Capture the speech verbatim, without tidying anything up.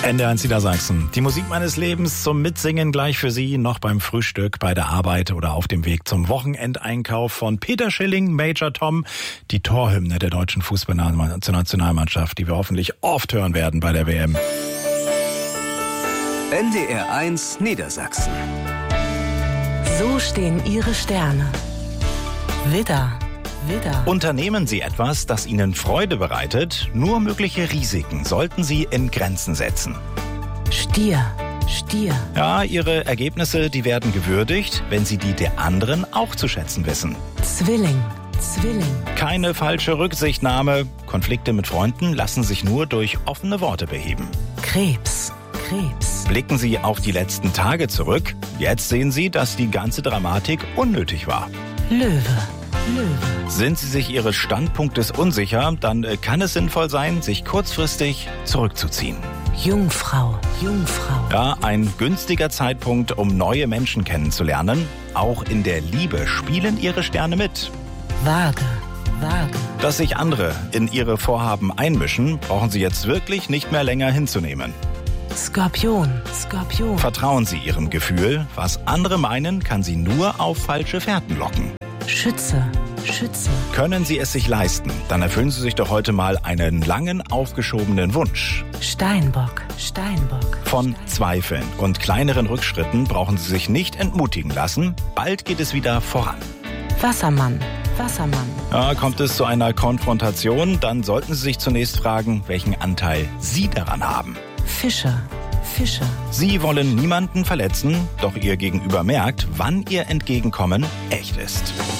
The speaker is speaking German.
N D R eins Niedersachsen. Die Musik meines Lebens zum Mitsingen gleich für Sie, noch beim Frühstück, bei der Arbeit oder auf dem Weg zum Wochenendeinkauf von Peter Schilling, Major Tom. Die Torhymne der deutschen Fußballnationalmannschaft, die wir hoffentlich oft hören werden bei der W M. N D R eins Niedersachsen. So stehen Ihre Sterne. Widder. Widder. Unternehmen Sie etwas, das Ihnen Freude bereitet, nur mögliche Risiken sollten Sie in Grenzen setzen. Stier. Stier. Ja, Ihre Ergebnisse, die werden gewürdigt, wenn Sie die der anderen auch zu schätzen wissen. Zwilling. Zwilling. Keine falsche Rücksichtnahme. Konflikte mit Freunden lassen sich nur durch offene Worte beheben. Krebs. Krebs. Blicken Sie auf die letzten Tage zurück. Jetzt sehen Sie, dass die ganze Dramatik unnötig war. Löwe. Löwe. Sind Sie sich Ihres Standpunktes unsicher, dann kann es sinnvoll sein, sich kurzfristig zurückzuziehen. Jungfrau. Jungfrau. Ja, ein günstiger Zeitpunkt, um neue Menschen kennenzulernen. Auch in der Liebe spielen Ihre Sterne mit. Waage. Waage. Dass sich andere in Ihre Vorhaben einmischen, brauchen Sie jetzt wirklich nicht mehr länger hinzunehmen. Skorpion. Skorpion. Vertrauen Sie Ihrem Gefühl. Was andere meinen, kann Sie nur auf falsche Fährten locken. Schütze. Schütze. Können Sie es sich leisten, dann erfüllen Sie sich doch heute mal einen langen, aufgeschobenen Wunsch. Steinbock. Steinbock. Von Zweifeln und kleineren Rückschritten brauchen Sie sich nicht entmutigen lassen. Bald geht es wieder voran. Wassermann. Wassermann. Ja, kommt es zu einer Konfrontation, dann sollten Sie sich zunächst fragen, welchen Anteil Sie daran haben. Fische. Fische. Sie wollen niemanden verletzen, doch Ihr Gegenüber merkt, wann Ihr Entgegenkommen echt ist.